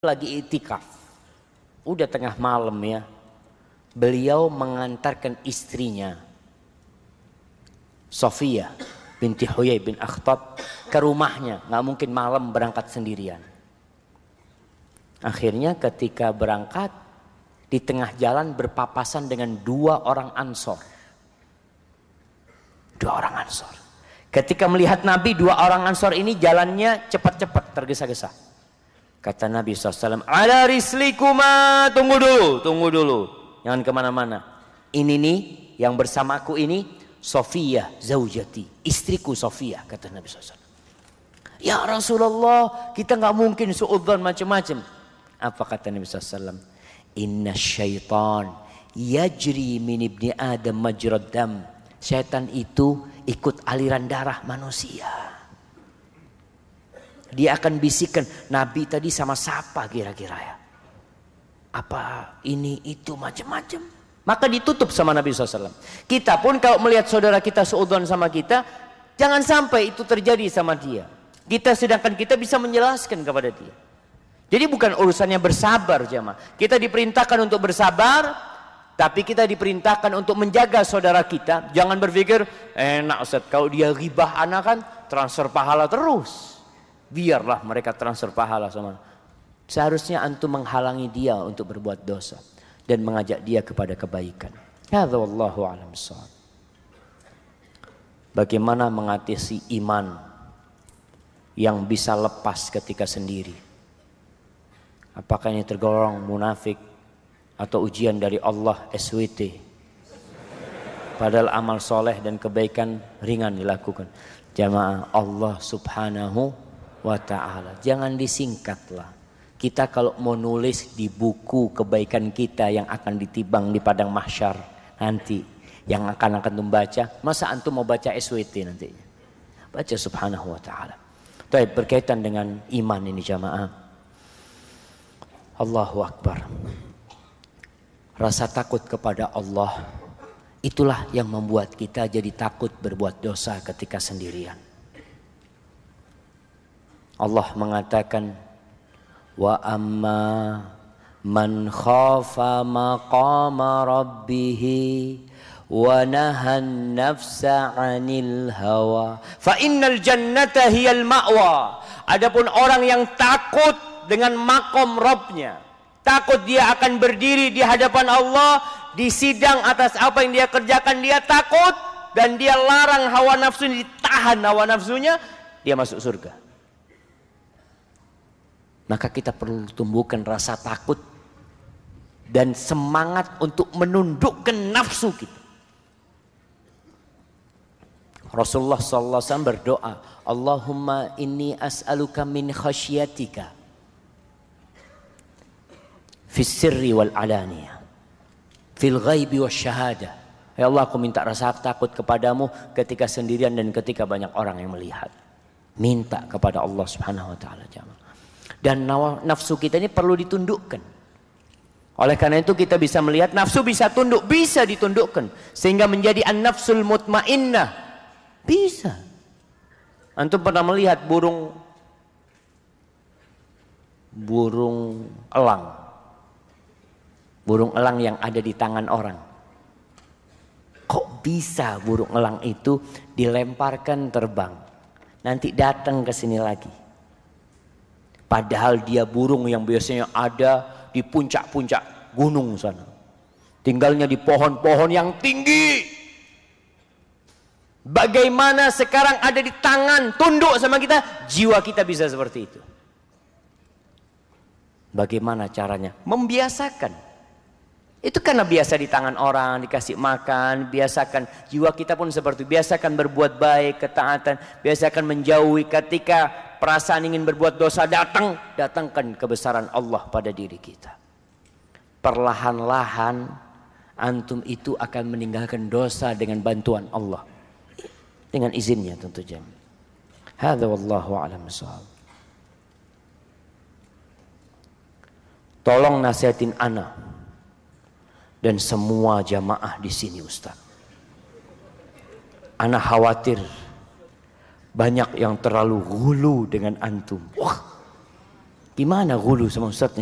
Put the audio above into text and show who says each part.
Speaker 1: lagi itikaf, udah tengah malam ya, beliau mengantarkan istrinya Sofia binti Huyai bin Akhtab ke rumahnya. Nggak mungkin malam berangkat sendirian. Akhirnya ketika berangkat, di tengah jalan berpapasan dengan dua orang Ansor. Dua orang Ansor. Ketika melihat Nabi, dua orang Ansor ini jalannya cepat-cepat, tergesa-gesa. Kata Nabi SAW, ala rislikuma, tunggu dulu, jangan kemana-mana. Ini nih, yang bersamaku ini, Sofia, zaujati, istriku Sofia, kata Nabi SAW. Ya Rasulullah, kita nggak mungkin suudzon macam-macam. Apa kata Nabi SAW? Inna syaitan yajri min ibni Adam majrad dam. Syaitan itu ikut aliran darah manusia. Dia akan bisikan, Nabi tadi sama siapa kira-kira ya? Apa ini itu macam-macam. Maka ditutup sama Nabi SAW. Kita pun kalau melihat saudara kita suudzon sama kita, jangan sampai itu terjadi sama dia. Sedangkan kita bisa menjelaskan kepada dia. Jadi bukan urusannya bersabar jemaah. Kita diperintahkan untuk bersabar, tapi kita diperintahkan untuk menjaga saudara kita. Jangan berpikir, enak Ustaz, kalau dia ghibah anak kan transfer pahala terus. Biarlah mereka transfer pahala sama. Seharusnya antum menghalangi dia untuk berbuat dosa dan mengajak dia kepada kebaikan. Hadza wallahu a'lam bissawab. Bagaimana mengatasi iman yang bisa lepas ketika sendiri? Apakah ini tergolong munafik atau ujian dari Allah SWT? Padahal amal soleh dan kebaikan ringan dilakukan. Jamaah, Allah subhanahu wa ta'ala, jangan disingkatlah. Kita kalau mau nulis di buku kebaikan kita yang akan ditibang di padang mahsyar nanti, yang akan membaca, masa antum mau baca SWT nantinya? Baca subhanahu wa ta'ala. Baik, berkaitan dengan iman ini jamaah, Allahu Akbar. Rasa takut kepada Allah, itulah yang membuat kita jadi takut berbuat dosa ketika sendirian. Allah mengatakan, wa amma man khafa maqama rabbih wa nahan nafsa 'anil hawa fa innal jannata hiyal ma'wa. Adapun orang yang takut dengan makom Rabbnya, takut dia akan berdiri di hadapan Allah, disidang atas apa yang dia kerjakan, dia takut dan dia larang hawa nafsunya, ditahan hawa nafsunya, dia masuk surga. Maka kita perlu tumbuhkan rasa takut dan semangat untuk menundukkan nafsu kita. Rasulullah SAW berdoa, Allahumma inni as'aluka min khasyatika fis sirri wal alaniyah fil ghaibi was syahada. Ya Allah, aku minta rasa takut kepadamu ketika sendirian dan ketika banyak orang yang melihat. Minta kepada Allah Subhanahu wa taala jamaah. Dan nafsu kita ini perlu ditundukkan. Oleh karena itu kita bisa melihat nafsu bisa tunduk, bisa ditundukkan sehingga menjadi an-nafsul mutmainnah. Bisa. Antum pernah melihat burung elang? Burung elang yang ada di tangan orang. Kok bisa burung elang itu dilemparkan terbang, nanti datang ke sini lagi? Padahal dia burung yang biasanya ada di puncak-puncak gunung sana. Tinggalnya di pohon-pohon yang tinggi. Bagaimana sekarang ada di tangan, tunduk sama kita, jiwa kita bisa seperti itu. Bagaimana caranya? Membiasakan. Itu karena biasa di tangan orang, dikasih makan, biasakan. Jiwa kita pun seperti itu. Biasakan berbuat baik, ketaatan. Biasakan menjauhi ketika perasaan ingin berbuat dosa datangkan kebesaran Allah pada diri kita. Perlahan-lahan antum itu akan meninggalkan dosa dengan bantuan Allah. Dengan izinnya tentu saja. Hadza wallahu a'lam bissawab. Tolong nasihatin ana dan semua jamaah di sini Ustaz. Ana khawatir banyak yang terlalu hulu dengan antum. Wah, Gimana gulu sama ustadznya?